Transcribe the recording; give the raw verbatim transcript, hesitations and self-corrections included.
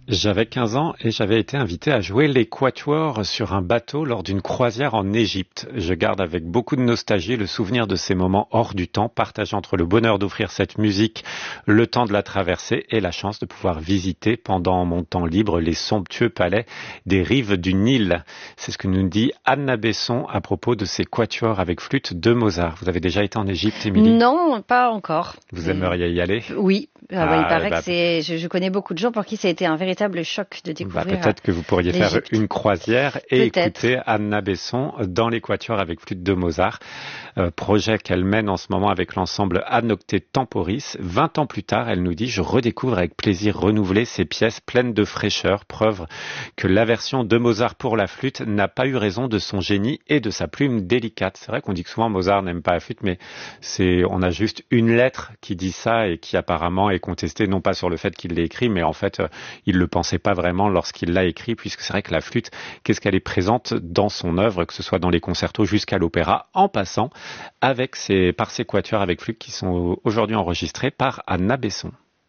J'avais quinze ans et j'avais été invité à jouer les quatuors sur un bateau lors d'une croisière en Égypte. Je garde avec beaucoup de nostalgie le souvenir de ces moments hors du temps, partagés entre le bonheur d'offrir cette musique, le temps de la traversée et la chance de pouvoir visiter pendant mon temps libre les somptueux palais des rives du Nil. C'est ce que nous dit Anna Besson à propos de ces quatuors avec flûte de Mozart. Vous avez déjà été en Égypte, Émilie ? Non, pas encore. Vous aimeriez y aller ? Oui. Ah, bah, il paraît bah, que c'est. Je, je connais beaucoup de gens pour qui ça a été un véritable choc de découvrir. Bah, peut-être que vous pourriez l'Égypte. faire une croisière et peut-être. écouter Anna Besson dans les quatuors avec flûte de Mozart, euh, projet qu'elle mène en ce moment avec l'ensemble Anocte Temporis. Vingt ans plus tard, elle nous dit: je redécouvre avec plaisir renouvelé ces pièces pleines de fraîcheur, preuve que la version de Mozart pour la flûte n'a pas eu raison de son génie et de sa plume délicate. C'est vrai qu'on dit que souvent Mozart n'aime pas la flûte, mais c'est, on a juste une lettre qui dit ça et qui apparemment est contestée, non pas sur le fait qu'il l'ait écrit, mais en fait, euh, il le pensait pas vraiment lorsqu'il l'a écrit, puisque c'est vrai que la flûte, qu'est-ce qu'elle est présente dans son œuvre, que ce soit dans les concertos jusqu'à l'opéra, en passant avec ses, par ses quatuors avec flûte qui sont aujourd'hui enregistrés par Anna Besson.